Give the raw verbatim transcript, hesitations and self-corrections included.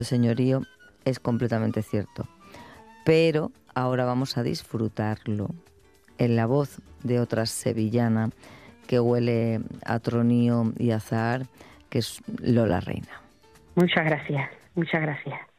señorío es completamente cierto. Pero ahora vamos a disfrutarlo en la voz de otra sevillana que huele a tronío y azahar, que es Lola Reina. Muchas gracias, muchas gracias.